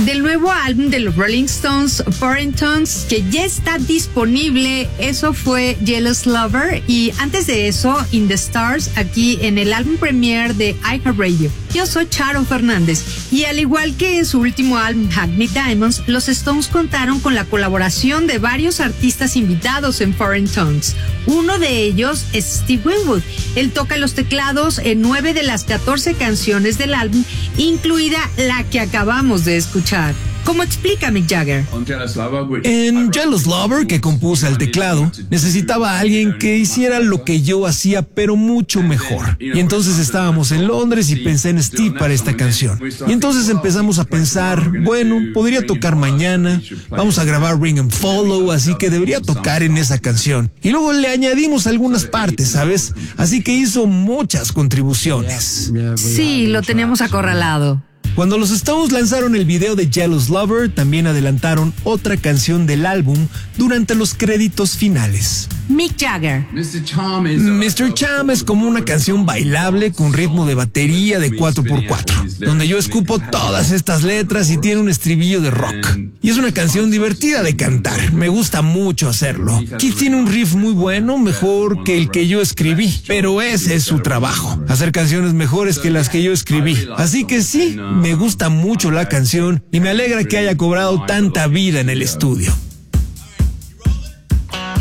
Del nuevo álbum de los Rolling Stones, Foreign Tongues, que ya está disponible. Eso fue Jealous Lover. Y antes de eso, In the Stars, aquí en el álbum premiere de iHeartRadio. Yo soy Charo Fernández. Y al igual que su último álbum, Hackney Diamonds, los Stones contaron con la colaboración de varios artistas invitados en Foreign Tongues. Uno de ellos es Steve Winwood. Él toca los teclados en 9 de las 14 canciones del álbum, incluida la que acabamos de escuchar. ¿Cómo explica Mick Jagger? En Jealous Lover, que compuse al teclado, necesitaba a alguien que hiciera lo que yo hacía, pero mucho mejor. Y entonces estábamos en Londres y pensé en Steve para esta canción. Y entonces empezamos a pensar, bueno, podría tocar mañana, vamos a grabar Ring and Follow, así que debería tocar en esa canción. Y luego le añadimos algunas partes, ¿sabes? Así que hizo muchas contribuciones. Sí, lo tenemos acorralado. Cuando los Stones lanzaron el video de Jealous Lover, también adelantaron otra canción del álbum durante los créditos finales. Mick Jagger. Mr. Charm es como una canción bailable con ritmo de batería de 4x4, donde yo escupo todas estas letras y tiene un estribillo de rock. Y es una canción divertida de cantar, me gusta mucho hacerlo. Keith tiene un riff muy bueno, mejor que el que yo escribí, pero ese es su trabajo, hacer canciones mejores que las que yo escribí. Así que sí, me gusta mucho la canción y me alegra que haya cobrado tanta vida en el estudio.